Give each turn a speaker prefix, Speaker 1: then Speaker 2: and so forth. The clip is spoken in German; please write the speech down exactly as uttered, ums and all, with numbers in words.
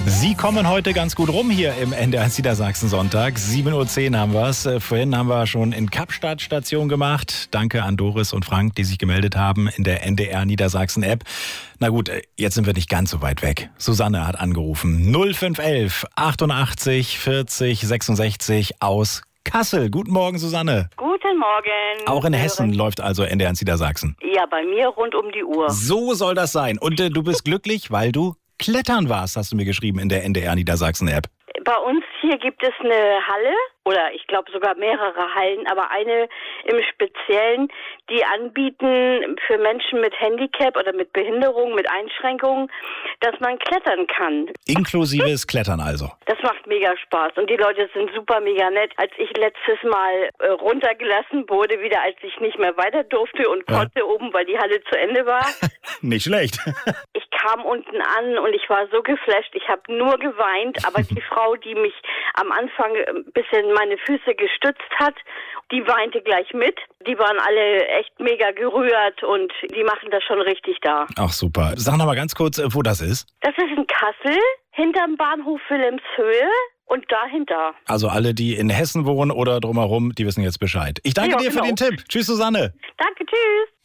Speaker 1: Sie kommen heute ganz gut rum hier im N D R Niedersachsen Sonntag. sieben Uhr zehn haben wir es. Vorhin haben wir schon in Kapstadt Station gemacht. Danke an Doris und Frank, die sich gemeldet haben in der N D R Niedersachsen App. Na gut, jetzt sind wir nicht ganz so weit weg. Susanne hat angerufen. null fünf elf achtundachtzig vierzig sechsundsechzig aus Kassel. Guten Morgen, Susanne.
Speaker 2: Guten Morgen.
Speaker 1: Auch in Hessen läuft also N D R Niedersachsen.
Speaker 2: Ja, bei mir rund um die Uhr.
Speaker 1: So soll das sein. Und äh, du bist glücklich, weil du klettern warst, hast du mir geschrieben in der N D R Niedersachsen App.
Speaker 2: Bei uns hier gibt es eine Halle, oder ich glaube sogar mehrere Hallen, aber eine im Speziellen, die anbieten für Menschen mit Handicap oder mit Behinderung, mit Einschränkungen, dass man klettern kann.
Speaker 1: Inklusives Klettern also.
Speaker 2: Das macht mega Spaß und die Leute sind super mega nett. Als ich letztes Mal äh, runtergelassen wurde, wieder als ich nicht mehr weiter durfte und
Speaker 1: ja.
Speaker 2: konnte oben, weil die Halle zu Ende war.
Speaker 1: Nicht schlecht.
Speaker 2: Ich kam unten an und ich war so geflasht, ich habe nur geweint, aber die Frau, die mich am Anfang ein bisschen meine Füße gestützt hat, die weinte gleich mit. Die waren alle echt mega gerührt und die machen das schon richtig da.
Speaker 1: Ach super. Sag noch mal ganz kurz, wo das ist.
Speaker 2: Das ist in Kassel, hinterm Bahnhof Wilhelmshöhe und dahinter.
Speaker 1: Also alle, die in Hessen wohnen oder drumherum, die wissen jetzt Bescheid. Ich danke
Speaker 2: ja,
Speaker 1: dir
Speaker 2: genau.
Speaker 1: für den Tipp. Tschüss, Susanne.
Speaker 2: Danke, tschüss.